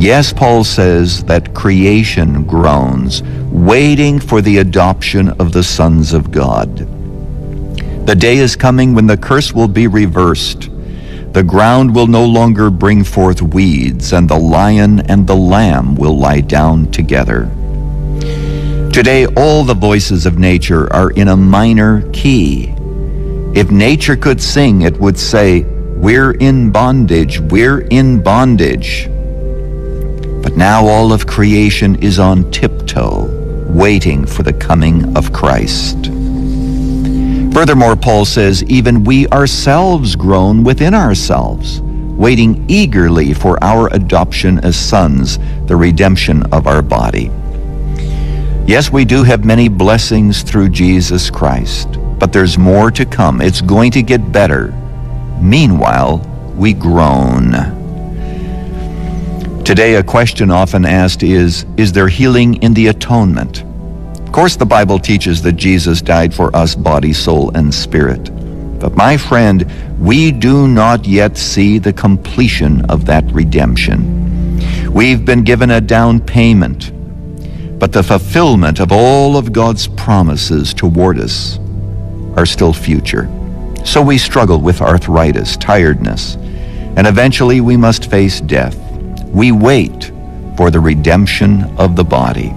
Yes, Paul says that creation groans, waiting for the adoption of the sons of God. The day is coming when the curse will be reversed. The ground will no longer bring forth weeds, and the lion and the lamb will lie down together. Today, all the voices of nature are in a minor key. If nature could sing, it would say, "We're in bondage, we're in bondage." But now all of creation is on tiptoe, waiting for the coming of Christ. Furthermore, Paul says, even we ourselves groan within ourselves, waiting eagerly for our adoption as sons, the redemption of our body. Yes, we do have many blessings through Jesus Christ, but there's more to come. It's going to get better. Meanwhile, we groan. Today, a question often asked is there healing in the atonement? Of course, the Bible teaches that Jesus died for us, body, soul, and spirit. But my friend, we do not yet see the completion of that redemption. We've been given a down payment, but the fulfillment of all of God's promises toward us are still future. So we struggle with arthritis, tiredness, and eventually we must face death. We wait for the redemption of the body.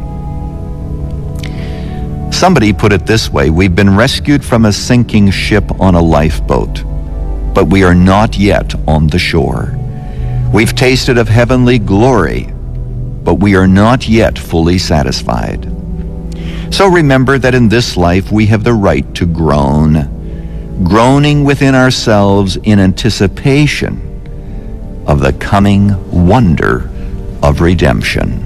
Somebody put it this way: we've been rescued from a sinking ship on a lifeboat, but we are not yet on the shore. We've tasted of heavenly glory, but we are not yet fully satisfied. So remember that in this life we have the right to groan, groaning within ourselves in anticipation of the coming wonder of redemption.